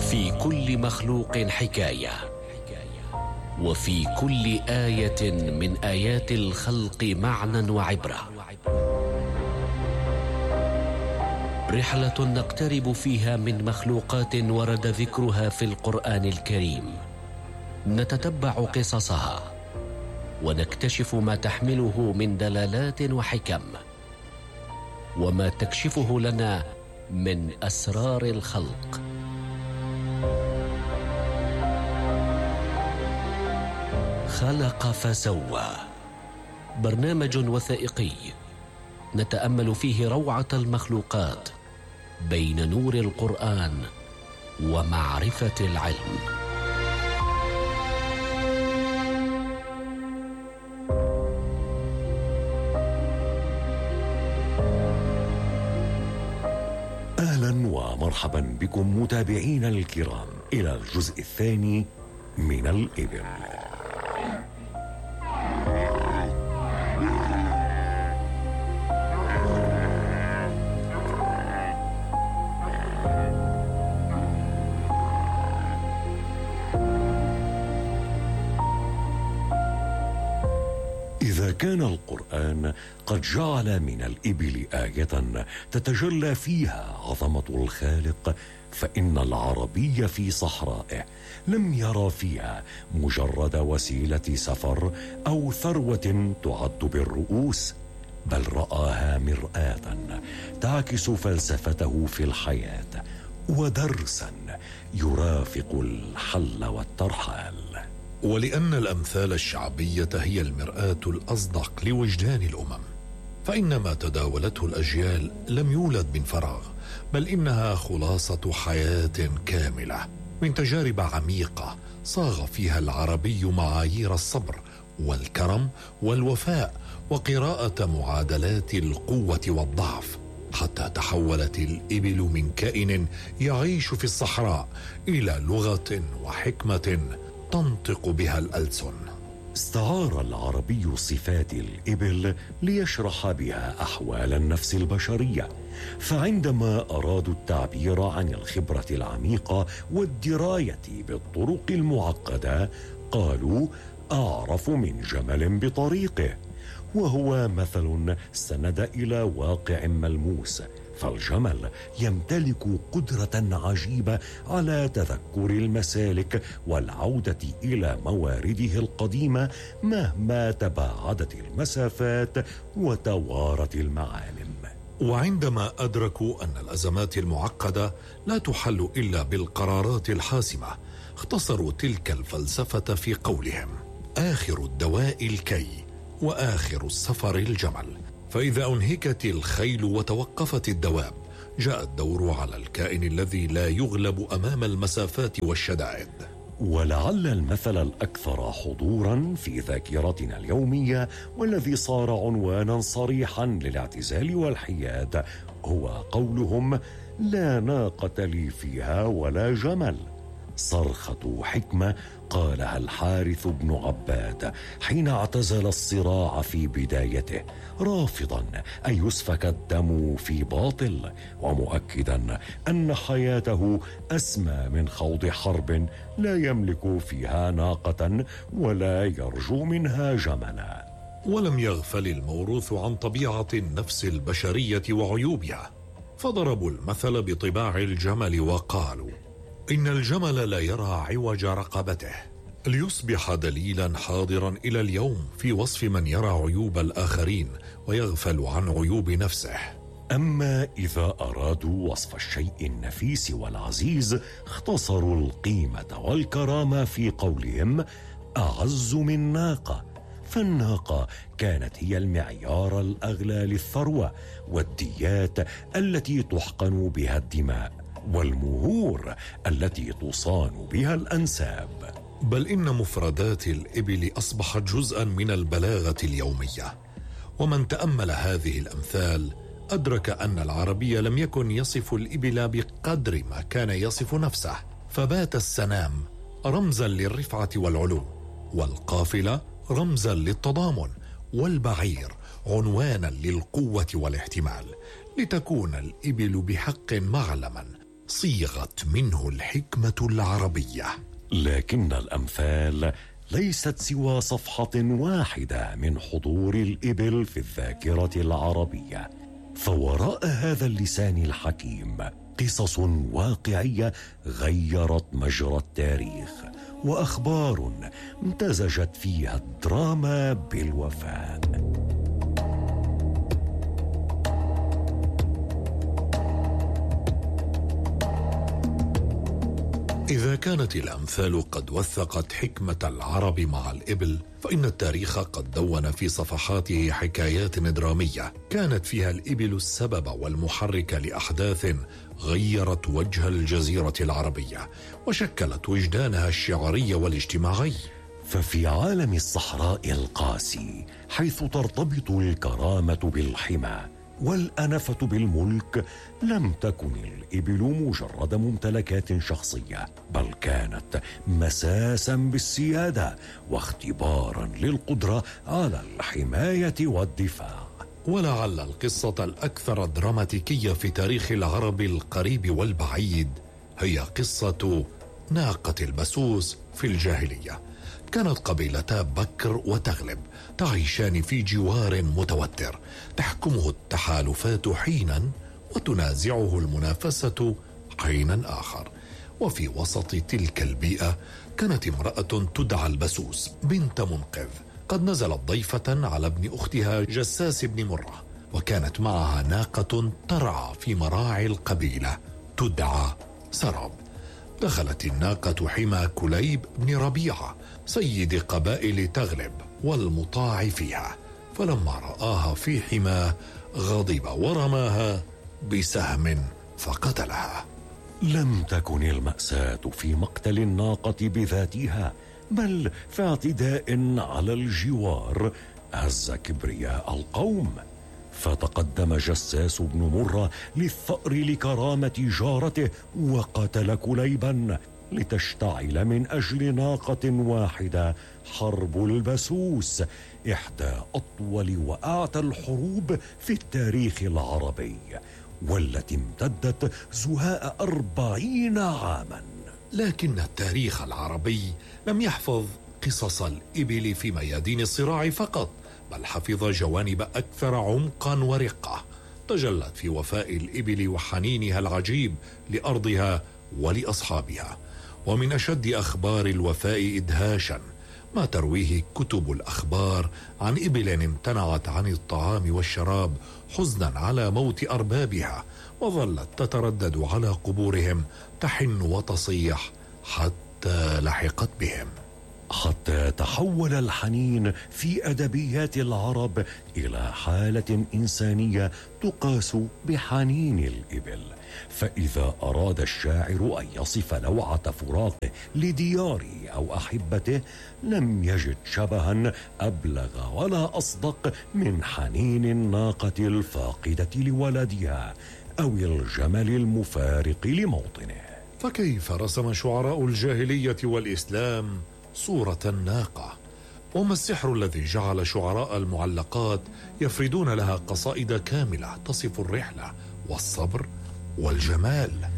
في كل مخلوق حكاية، وفي كل آية من آيات الخلق معنى وعبرة. رحلة نقترب فيها من مخلوقات ورد ذكرها في القرآن الكريم، نتتبع قصصها ونكتشف ما تحمله من دلالات وحكم، وما تكشفه لنا من أسرار الخلق. خلق فسوى، برنامج وثائقي نتأمل فيه روعة المخلوقات بين نور القرآن ومعرفة العلم. أهلا ومرحبا بكم متابعينا الكرام إلى الجزء الثاني من الإبل. إذا كان القرآن قد جعل من الإبل آية تتجلى فيها عظمة الخالق، فإن العربي في صحرائه لم يرى فيها مجرد وسيلة سفر أو ثروة تعد بالرؤوس، بل رآها مرآة تعكس فلسفته في الحياة ودرسا يرافق الحل والترحال. ولأن الأمثال الشعبية هي المرآة الأصدق لوجدان الأمم، فإن ما تداولته الأجيال لم يولد من فراغ، بل إنها خلاصة حياة كاملة من تجارب عميقة صاغ فيها العربي معايير الصبر والكرم والوفاء وقراءة معادلات القوة والضعف، حتى تحولت الإبل من كائن يعيش في الصحراء إلى لغة وحكمة تنطق بها الألسن. استعار العربي صفات الإبل ليشرح بها أحوال النفس البشرية، فعندما أرادوا التعبير عن الخبرة العميقة والدراية بالطرق المعقدة قالوا: أعرف من جمل بطريقه، وهو مثل استند إلى واقع ملموس، فالجمل يمتلك قدرة عجيبة على تذكر المسالك والعودة إلى موارده القديمة مهما تباعدت المسافات وتوارت المعالم. وعندما أدركوا أن الأزمات المعقدة لا تحل إلا بالقرارات الحاسمة، اختصروا تلك الفلسفة في قولهم: آخر الدواء الكي، وآخر السفر الجمل. فإذا أنهكت الخيل وتوقفت الدواب، جاء الدور على الكائن الذي لا يغلب أمام المسافات والشدائد. ولعل المثل الأكثر حضورا في ذاكرتنا اليومية والذي صار عنوانا صريحا للاعتزال والحياد هو قولهم: لا ناقة لي فيها ولا جمل. صرخة حكمة قالها الحارث بن عباد حين اعتزل الصراع في بدايته، رافضا أن يسفك الدم في باطل، ومؤكدا أن حياته أسمى من خوض حرب لا يملك فيها ناقة ولا يرجو منها جملا. ولم يغفل الموروث عن طبيعة النفس البشرية وعيوبها، فضربوا المثل بطباع الجمل وقالوا: إن الجمل لا يرى عوج رقبته، ليصبح دليلا حاضرا إلى اليوم في وصف من يرى عيوب الآخرين ويغفل عن عيوب نفسه. أما إذا أرادوا وصف الشيء النفيس والعزيز اختصروا القيمة والكرامة في قولهم: أعز من ناقة. فالناقة كانت هي المعيار الأغلى للثروة والديات التي تحقن بها الدماء، والمهور التي تصان بها الأنساب. بل إن مفردات الإبل أصبحت جزءا من البلاغة اليومية، ومن تأمل هذه الأمثال أدرك أن العربي لم يكن يصف الإبل بقدر ما كان يصف نفسه، فبات السنام رمزا للرفعة والعلو، والقافلة رمزا للتضامن، والبعير عنوانا للقوة والاحتمال، لتكون الإبل بحق معلما صيغت منه الحكمة العربية. لكن الأمثال ليست سوى صفحة واحدة من حضور الإبل في الذاكرة العربية، فوراء هذا اللسان الحكيم قصص واقعية غيرت مجرى التاريخ، وأخبار امتزجت فيها الدراما بالوفاء. إذا كانت الأمثال قد وثقت حكمة العرب مع الإبل، فإن التاريخ قد دون في صفحاته حكايات درامية كانت فيها الإبل السبب والمحرك لأحداث غيرت وجه الجزيرة العربية وشكلت وجدانها الشعري والاجتماعي. ففي عالم الصحراء القاسي، حيث ترتبط الكرامة بالحمى والأنفة بالملك، لم تكن الإبل مجرد ممتلكات شخصية، بل كانت مساسا بالسيادة واختبارا للقدرة على الحماية والدفاع. ولعل القصة الأكثر دراماتيكية في تاريخ العرب القريب والبعيد هي قصة ناقة البسوس في الجاهلية. كانت قبيلتا بكر وتغلب تعيشان في جوار متوتر، تحكمه التحالفات حينا وتنازعه المنافسة حينا آخر. وفي وسط تلك البيئة كانت امرأة تدعى البسوس بنت منقذ قد نزلت ضيفة على ابن أختها جساس بن مرة، وكانت معها ناقة ترعى في مراعي القبيلة تدعى سراب. دخلت الناقة حمى كليب بن ربيعة سيد قبائل تغلب والمطاع فيها، فلما رآها في حماه غضب ورماها بسهم فقتلها. لم تكن المأساة في مقتل الناقة بذاتها، بل في اعتداء على الجوار هز كبرياء القوم. فتقدم جساس بن مرة للثأر لكرامة جارته وقتل كليبا، لتشتعل من أجل ناقة واحدة حرب البسوس، إحدى أطول وأعتى الحروب في التاريخ العربي، والتي امتدت زهاء 40 عاما. لكن التاريخ العربي لم يحفظ قصص الإبل في ميادين الصراع فقط، بل حفظ جوانب أكثر عمقا ورقة تجلت في وفاء الإبل وحنينها العجيب لأرضها ولأصحابها. ومن أشد أخبار الوفاء إدهاشا ما ترويه كتب الأخبار عن إبل امتنعت عن الطعام والشراب حزنا على موت أربابها، وظلت تتردد على قبورهم تحن وتصيح حتى لحقت بهم. حتى تحول الحنين في أدبيات العرب إلى حالة إنسانية تقاس بحنين الإبل. فإذا أراد الشاعر أن يصف لوعة فراقه لدياره أو أحبته، لم يجد شبها أبلغ ولا أصدق من حنين الناقة الفاقدة لولدها أو الجمل المفارق لموطنه. فكيف رسم شعراء الجاهلية والإسلام صورة الناقة؟ وما السحر الذي جعل شعراء المعلقات يفردون لها قصائد كاملة تصف الرحلة والصبر والجمال؟